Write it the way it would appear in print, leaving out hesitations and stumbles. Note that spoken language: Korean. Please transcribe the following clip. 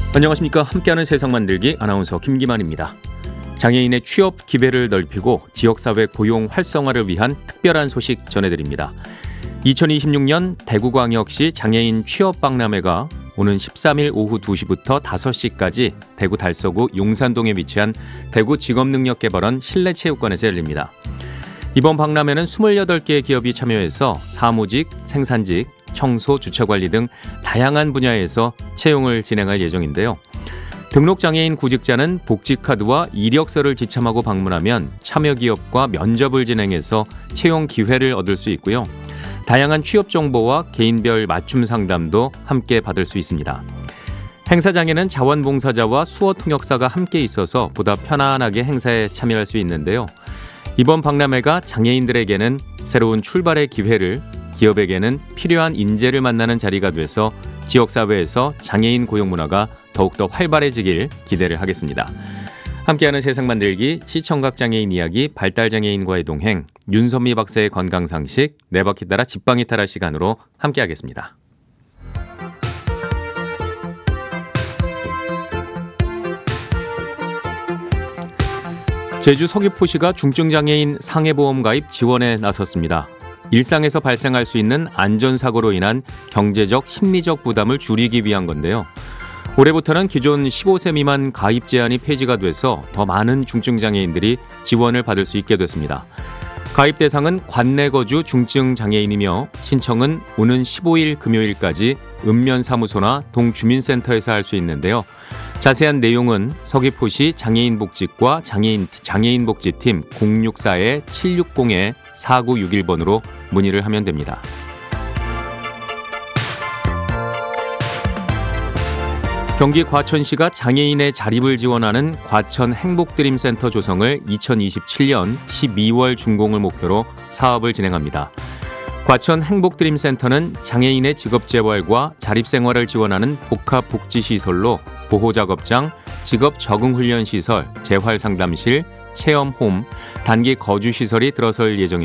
안녕하십니까. 함께하는 세상 만들기 아나운서 김기만입니다. 장애인의 취업 기회를 넓히고 지역사회 고용 활성화를 위한 특별한 소식 전해드립니다. 2026년 대구광역시 장애인 취업박람회가 오는 13일 오후 2시부터 5시까지 대구 달서구 용산동에 위치한 대구직업능력개발원 실내체육관에서 열립니다. 이번 박람회는 28개의 기업이 참여해서 사무직, 생산직, 청소, 주차관리 등 다양한 분야에서 채용을 진행할 예정인데요. 등록장애인 구직자는 복지카드와 이력서를 지참하고 방문하면 참여기업과 면접을 진행해서 채용 기회를 얻을 수 있고요. 다양한 취업 정보와 개인별 맞춤 상담도 함께 받을 수 있습니다. 행사장에는 자원봉사자와 수어통역사가 함께 있어서 보다 편안하게 행사에 참여할 수 있는데요. 이번 박람회가 장애인들에게는 새로운 출발의 기회를, 기업에게는 필요한 인재를 만나는 자리가 돼서 지역사회에서 장애인 고용 문화가 더욱더 활발해지길 기대를 하겠습니다. 함께하는 세상 만들기, 시청각 장애인 이야기, 발달장애인과의 동행, 윤선미 박사의 건강상식, 네 바퀴 따라 집방이 타라 시간으로 함께하겠습니다. 제주 서귀포시가 중증장애인 상해보험 가입 지원에 나섰습니다. 일상에서 발생할 수 있는 안전사고로 인한 경제적, 심리적 부담을 줄이기 위한 건데요. 올해부터는 기존 15세 미만 가입 제한이 폐지가 돼서 더 많은 중증장애인들이 지원을 받을 수 있게 됐습니다. 가입 대상은 관내거주 중증장애인이며 신청은 오는 15일 금요일까지 읍면사무소나 동주민센터에서 할 수 있는데요. 자세한 내용은 서귀포시 장애인복지과 장애인복지팀 064-760-4961번으로 문의를 하면 됩니다. 경기 과천시가 장애인의 자립을 지원하는 과천 행복드림센터 조성을 2027년 12월 준공을 목표로 사업을 진행합니다. 과천 행복드림센터는 장애인의 직업재활과 자립생활을 지원하는 복합복지시설로 보호작업장, 직업적응훈련시설, 재활상담실, 체험홈, 단기 거주시설이 들어설 예정입니다.